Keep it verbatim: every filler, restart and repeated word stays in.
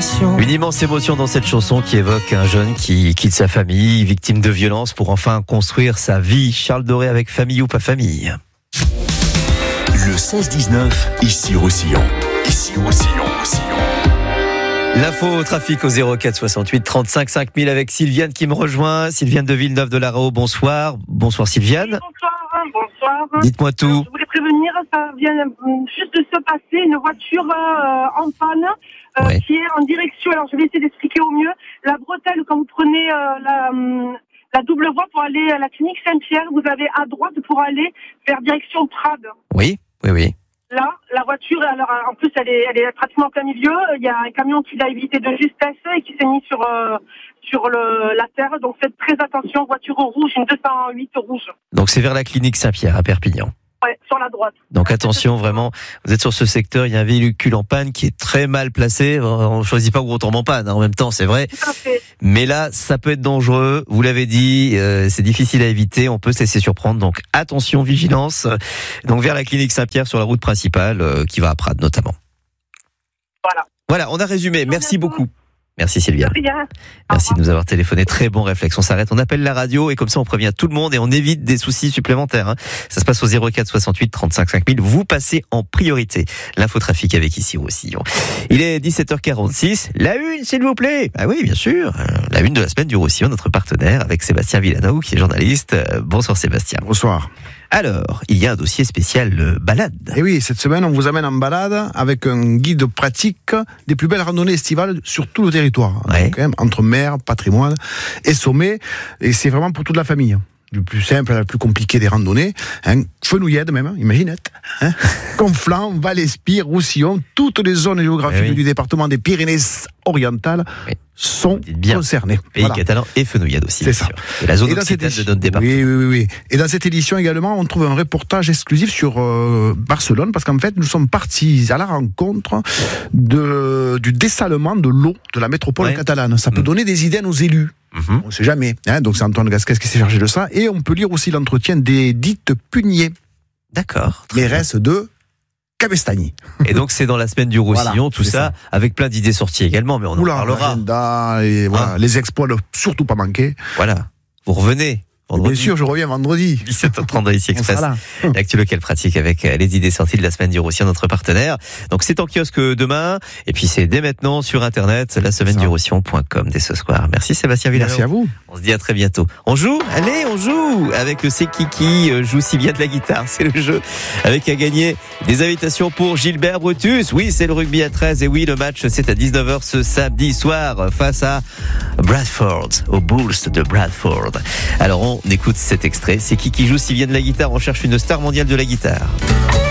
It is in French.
émotion. Une immense émotion dans cette chanson qui évoque un jeune qui quitte sa famille, victime de violence, pour enfin construire sa vie. Charles Doré avec Famille ou pas famille. Le seize dix-neuf, ici Roussillon. Ici Roussillon, Roussillon. L'info au trafic au zéro quatre soixante-huit trente-cinq cinq mille avec Sylviane qui me rejoint. Sylviane de Villeneuve-de-la-Réau, bonsoir. Bonsoir Sylviane. Oui, bonsoir, bonsoir. Dites-moi tout. Euh, je voulais prévenir, ça vient juste de se passer, une voiture euh, en panne euh, Oui. qui est en direction, alors je vais essayer d'expliquer au mieux, la bretelle quand vous prenez euh, la, hum, la double voie pour aller à la clinique Saint-Pierre, vous avez à droite pour aller vers direction Prades. Oui, oui, oui. Là, la voiture, alors en plus, elle est, elle est pratiquement en plein milieu. Il y a un camion qui l'a évité de justesse et qui s'est mis sur euh, sur le, la terre. Donc faites très attention, voiture rouge, une deux cent huit rouge. Donc c'est vers la clinique Saint-Pierre à Perpignan. Ouais, sur la droite. Donc attention vraiment, vous êtes sur ce secteur, il y a un véhicule en panne qui est très mal placé. On ne choisit pas où on tombe en panne, hein, en même temps, c'est vrai. Tout à fait. Mais là, ça peut être dangereux. Vous l'avez dit, euh, c'est difficile à éviter. On peut se laisser surprendre. Donc attention, vigilance. Donc vers la clinique Saint-Pierre sur la route principale euh, qui va à Prades notamment. Voilà. Voilà, on a résumé. Merci beaucoup. Merci Sylviane. Rien. Merci de nous avoir téléphoné. Très bon réflexe. On s'arrête, on appelle la radio et comme ça on prévient tout le monde et on évite des soucis supplémentaires. Hein. Ça se passe au zéro quatre soixante-huit trente-cinq cinq mille. Vous passez en priorité. L'infotrafic avec ici Roussillon. Il est dix-sept heures quarante-six. La une, s'il vous plaît. Ah oui, bien sûr. La une de la semaine du Roussillon, notre partenaire avec Sébastien Villano qui est journaliste. Bonsoir Sébastien. Bonsoir. Alors, il y a un dossier spécial euh, balade. Et oui, cette semaine, on vous amène en balade avec un guide pratique des plus belles randonnées estivales sur tout le territoire. Ouais. Donc, hein, entre mer, patrimoine et sommet. Et c'est vraiment pour toute la famille. Du plus simple à la plus compliqué des randonnées. Hein, Fenouillade même, hein, imaginette. Hein. Conflans, Val-Espire, Roussillon, toutes les zones géographiques oui. du département des Pyrénées-Orientales Oui. sont bien. concernées. Pays Voilà. catalan et Fenouillade aussi. C'est bien ça. sûr. Et la zone Et dans cette occitane de édition- notre département. Oui, oui, oui, oui. Et dans cette édition également, on trouve un reportage exclusif sur euh, Barcelone, parce qu'en fait, nous sommes partis à la rencontre de, du dessalement de l'eau de la métropole Ouais. catalane. Ça peut Mmh. donner des idées à nos élus. Mhm. On ne sait jamais. Hein. Donc c'est Antoine Gasquet qui s'est chargé de ça. Et on peut lire aussi l'entretien des dites Puniers, D'accord. Très bien. mairesse de Cabestany. Et donc c'est dans la semaine du Roussillon, Voilà, tout c'est ça, ça. avec plein d'idées sorties également, mais on en Oula, parlera. l'agenda et voilà, Ah. les exploits ne surtout pas manquer. Voilà. Vous revenez. Et vendredi, bien sûr, je reviens vendredi. dix-sept heures trente dans Ici On sera Express. là. L'actu local pratique avec euh, les idées sorties de la semaine du Roussillon, notre partenaire. Donc c'est en kiosque demain, et puis c'est dès maintenant sur internet, la semaine du roussillon point com dès ce soir. Merci Sébastien Villano. Merci à vous. On se dit à très bientôt. On joue, allez, on joue avec le C'est Kiki, euh, joue si bien de la guitare, c'est le jeu. Avec à gagner des invitations pour Gilbert Brutus. Oui, c'est le rugby à treize, et oui, le match c'est à dix-neuf heures ce samedi soir face à Bradford, aux Bulls de Bradford. Alors on écoute cet extrait, c'est Kiki joue si bien de la guitare, on cherche une star mondiale de la guitare.